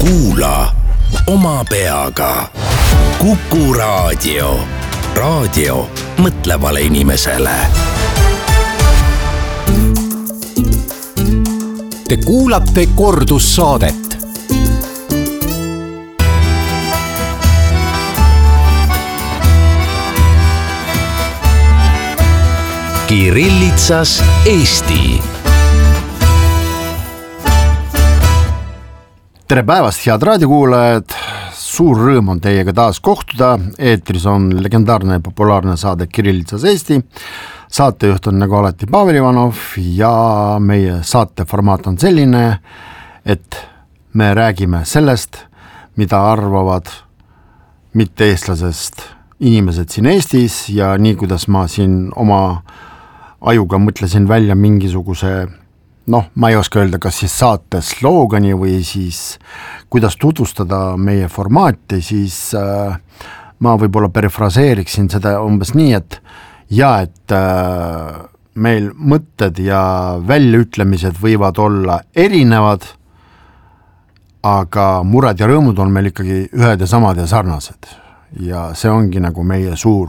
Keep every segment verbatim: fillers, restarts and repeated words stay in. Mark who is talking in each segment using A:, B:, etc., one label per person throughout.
A: Kuula oma peaga. Kuku Raadio. Raadio mõtlevale inimesele.
B: Te kuulate kordussaadet. Kirillitsas Eesti.
C: Tere päevast, head raadiokuulajad! Suur rõõm on teiega taas kohtuda. Eetris on legendaarne ja populaarne saade Kirillitsas Eesti. Saatejuht on nagu alati Pavel Ivanov ja meie saate formaat on selline, et me räägime sellest, mida arvavad mitte-eestlasest inimesed siin Eestis ja nii, kuidas ma siin oma ajuga mõtlesin välja mingisuguse, noh, ma ei oska öelda, kas siis saate sloogani või siis kuidas tutvustada meie formaati, siis äh, ma võib-olla perifraseeriksin seda umbes nii, et ja, et äh, meil mõtted ja väljaütlemised võivad olla erinevad, aga mured ja rõõmud on meil ikkagi ühed ja samad ja sarnased. Ja see ongi nagu meie suur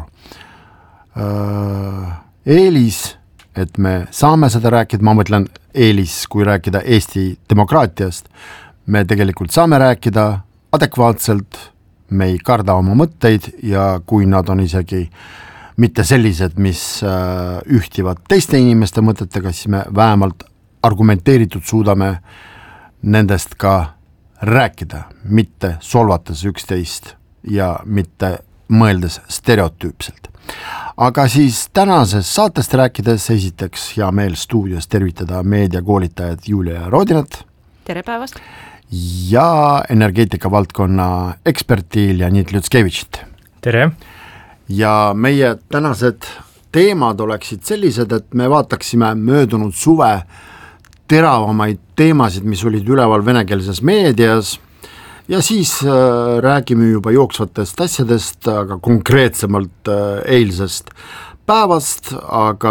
C: äh, eelis, et me saame seda rääkida, ma mõtlen eelis, kui rääkida Eesti demokraatiast, me tegelikult saame rääkida adekvaatselt, me ei karda oma mõtteid ja kui nad on isegi mitte sellised, mis ühtivad teiste inimeste mõtetega, siis me vähemalt argumenteeritud suudame nendest ka rääkida, mitte solvates üksteist ja mitte mõeldes stereotüüpselt. Aga siis tänases saatest rääkides esiteks hea meel stuudios tervitada meediakoolitajad Julia Rodinat.
D: Tere päevast!
C: Ja energeetika valdkonna eksperti Leonid Lutskevitšit.
E: Tere!
C: Ja meie tänased teemad oleksid sellised, et me vaataksime möödunud suve teravamaid teemasid, mis olid üleval venekeelses meedias ja siis äh, räägime juba jooksvatest asjadest, aga konkreetsemalt äh, eilsest päevast, aga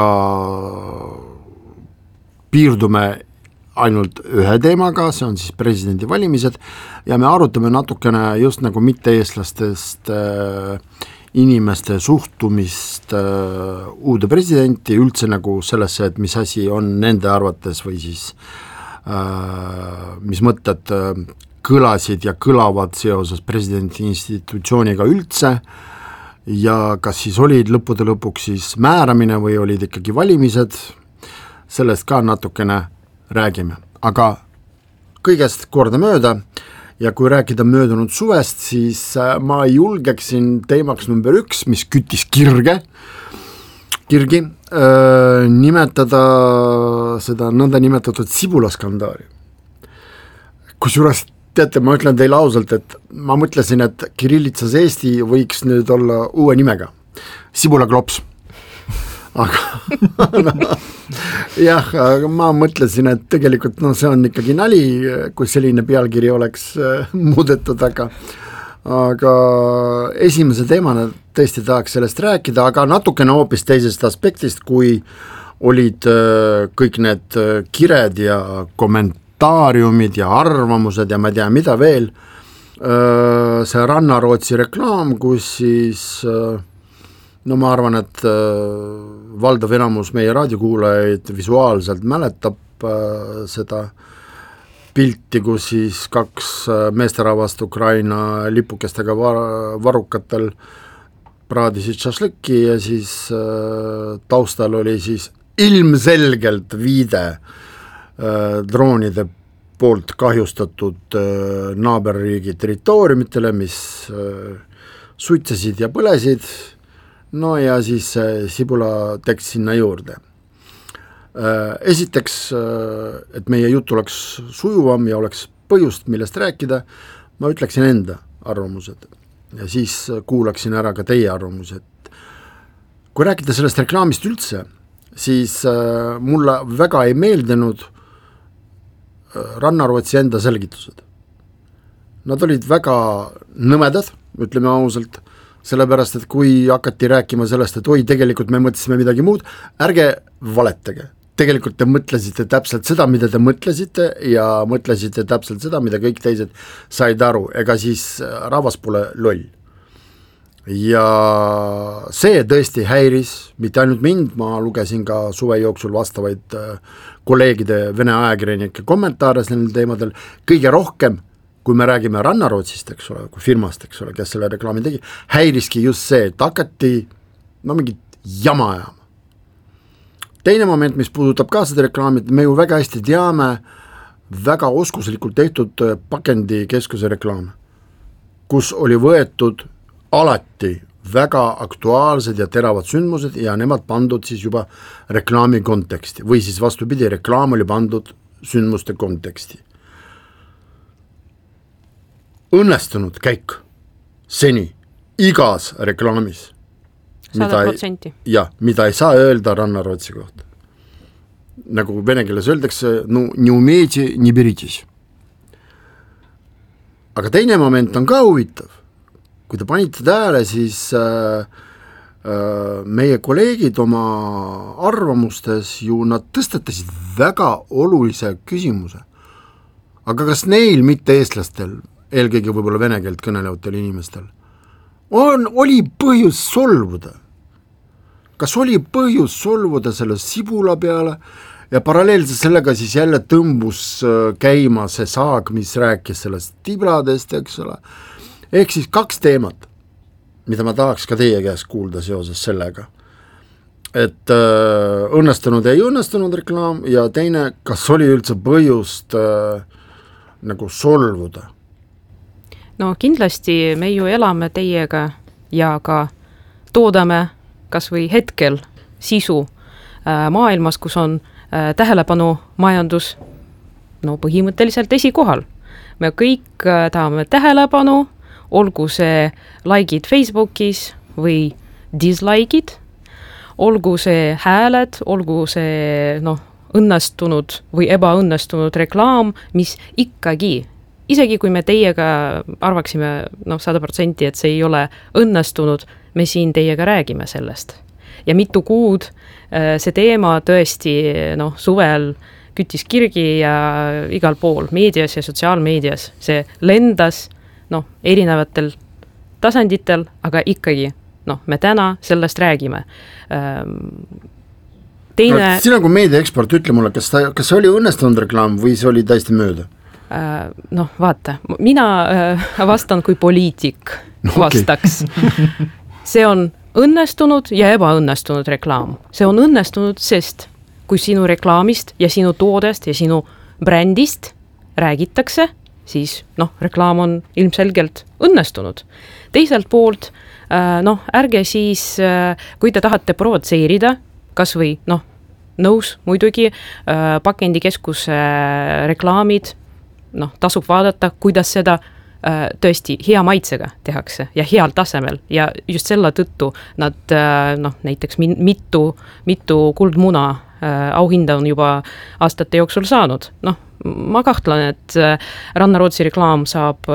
C: piirdume ainult ühe teemaga, see on siis presidendi valimised ja me arutame natukene just nagu mitte-eestlastest äh, inimeste suhtumist äh, uude presidenti, üldse nagu sellesse, et mis asi on nende arvates või siis äh, mis mõtted äh, kõlasid ja kõlavad seoses presidendi institutsiooniga üldse ja kas siis olid lõppude lõpuks siis määramine või olid ikkagi valimised, sellest ka natukene räägime. Aga kõigest korda mööda ja kui rääkida möödunud suvest, siis ma julgeksin teemaks number üks, mis küttis kirge, kirgi, öö, nimetada seda nõnda nimetatud sibulaskandaali. Kusjuures teate, ma ütlen teile ausalt, et ma mõtlesin, et Kirillitsas Eesti võiks nüüd olla uue nimega. Sibulaklops. Aga no, jah, aga ma mõtlesin, et tegelikult no, see on ikkagi nali, kui selline pealkiri oleks äh, muudetud, aga, aga esimese teemana tõesti tahaks sellest rääkida, aga natukene hoopis teisest aspektist, kui olid äh, kõik need äh, kired ja komment- taariumid ja arvamused ja ma ei tea, mida veel. See Rannarootsi reklaam, kus siis, no ma arvan, et valdav enamus meie raadiokuulajaid visuaalselt mäletab seda pilti, kus siis kaks meesterahvast Ukraina lipukestega varukatel praadisid šašlõkki ja siis taustal oli siis ilmselgelt viide droonide poolt kahjustatud naaberriigi territooriumitele, mis suitsesid ja põlesid, no ja siis sibula tekst sinna juurde. Esiteks, et meie jutt oleks sujuvam ja oleks põhjust, millest rääkida, ma ütleksin enda arvamused ja siis kuulaksin ära ka teie arvamused. Kui rääkida sellest reklaamist üldse, siis mulle väga ei meeldinud Rannarootsi enda selgitused. Nad olid väga nõmedad, ütleme ausalt, sellepärast, et kui hakati rääkima sellest, et oi, tegelikult me mõtlesime midagi muud, ärge valetage. tegelikult te mõtlesite täpselt seda, mida te mõtlesite ja mõtlesite täpselt seda, mida kõik teised said aru, ega siis rahvas pole loll. Ja see tõesti häiris, mitte ainult mind, ma lugesin ka suve jooksul vastavaid kolleegide vene ajakirjanike kommentaare sellel teemadel, kõige rohkem, kui me räägime Rannarootsist, eks ole, kui firmast, eks ole, kes selle reklaami tegi, häiriski just see, et hakati no mingit jama ajama. Teine moment, mis puudutab ka seda reklaami, me ju väga hästi teame väga oskuslikult tehtud pakendikeskuse reklaame, kus oli võetud alati väga aktuaalsed ja teravad sündmused ja nemad pandud siis juba reklaami konteksti või siis vastupidi, reklaam oli pandud sündmuste konteksti. Õnnestunud käik seni igas reklaamis, mida ei, ja, mida ei saa öelda Rannarootsi kohta. Nagu vene keeles öeldakse, no не умеете, не беритесь. Aga teine moment on ka huvitav. Kui te panite tähele, siis äh, äh, meie kolleegid oma arvamustes ju nad tõstatasid väga olulise küsimuse. Aga kas neil mitte eestlastel, eelkõige võib-olla vene keelt kõnelevatel inimestel, on, oli põhjus solvuda? Kas oli põhjus solvuda selle sibula peale ja paralleelselt sellega siis jälle tõmbus käima see saag, mis rääkis sellest tibladest, eks ole. Ehk siis kaks teemat, mida ma tahaks ka teie käest kuulda seoses sellega, et äh, õnnestunud ja ei õnnestunud reklaam ja teine, kas oli üldse põhjust äh, nagu solvuda?
D: No kindlasti me ju elame teiega ja ka toodame kas või hetkel sisu äh, maailmas, kus on äh, tähelepanu majandus no põhimõtteliselt esikohal. Me kõik äh, tahame tähelepanu, olgu see likeid Facebookis või dislikeid, olgu see hääled, olgu see noh, õnnestunud või ebaõnnestunud reklaam, mis ikkagi, isegi kui me teiega arvaksime noh, sada protsenti, et see ei ole õnnestunud, me siin teiega räägime sellest. Ja mitu kuud see teema tõesti noh, suvel küttis kirgi ja igal pool meedias ja sotsiaalmeedias see lendas noh, erinevatel tasanditel, aga ikkagi, noh, me täna sellest räägime. Teine...
C: No, sina kui meediaekspert, ütle mulle, kas, ta, kas see oli õnnestunud reklaam või see oli täiesti mööda?
D: Noh, vaata, mina vastan kui poliitik vastaks. See on õnnestunud ja ebaõnnestunud reklaam. See on õnnestunud, sest kui sinu reklaamist ja sinu toodest ja sinu brändist räägitakse, siis noh, reklaam on ilmselgelt õnnestunud. Teiselt poolt, noh, ärge siis, kui te tahate provotseerida, kas või noh, nõus muidugi, pakendikeskuse reklaamid, noh, tasub vaadata, kuidas seda tõesti hea maitsega tehakse ja heal tasemel ja just selle tõttu nad noh, näiteks mitu, mitu kuldmuna auhinda on juba aastate jooksul saanud. Noh, ma kahtlan, et Rannarootsi reklaam saab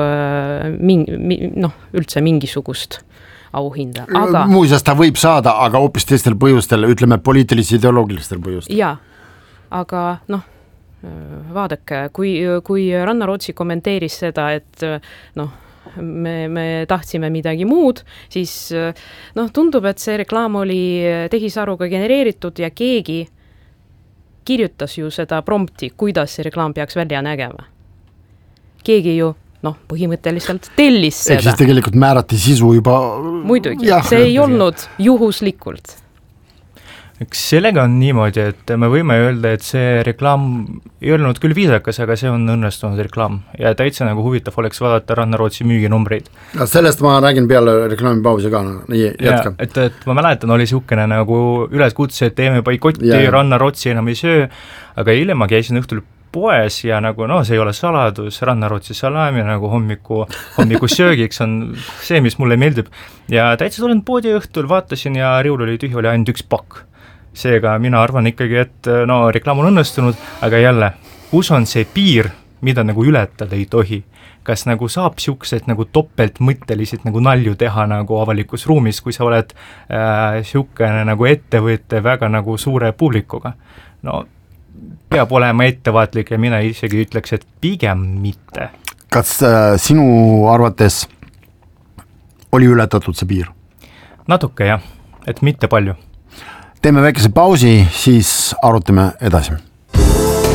D: mingi, noh, üldse mingisugust auhinda. Aga...
C: Muuseas ta võib saada, aga hoopis teistel põhjustel, ütleme poliitilis-ideoloogilistel põhjustel.
D: Jaa, aga noh, vaadake, kui, kui Rannarootsi kommenteeris seda, et noh, me, me tahtsime midagi muud, siis noh, tundub, et see reklaam oli tehisaruga genereeritud ja keegi kirjutas ju seda prompti, kuidas see reklaam peaks välja nägema. Keegi ju noh, põhimõtteliselt tellis seda. Ehk siis tegelikult määrati sisu juba... Muidugi, jah, see ei olnud juhuslikult.
E: Eks sellega on niimoodi, et me võime öelda, et see reklaam ei olnud küll viisakas, aga see on õnnestunud reklaam ja täitsa nagu huvitav oleks vaadata Rannarootsi müüginumbreid.
C: Ja sellest ma räägin peale reklaamipausi ka, nii jätka.
E: Et, et ma mäletan, oli siukene nagu üleskutse, et teeme boikotti, Rannarootsi enam ei söö, aga eile ma käisin õhtul poes ja nagu no see ei ole saladus, Rannarootsi salami nagu hommiku, hommiku söögiks on see, mis mulle meeldib ja täitsa tulen poodi õhtul, vaatasin ja riul oli tühi, oli ainult üks pakk. Seega mina arvan ikkagi, et no reklaam on õnnestunud, aga jälle, kus on see piir, mida nagu ületada ei tohi? Kas nagu saab siuksed nagu topeltmõtteliselt nagu nalju teha nagu avalikus ruumis, kui sa oled äh, siukene nagu ettevõtte väga nagu suure publikuga? no peab olema ettevaatlik ja mina isegi ütleks, et pigem mitte.
C: Kas äh, sinu arvates oli ületatud see piir?
E: Natuke jah, et mitte palju.
C: Teeme väikese pausi, siis arutame edasi.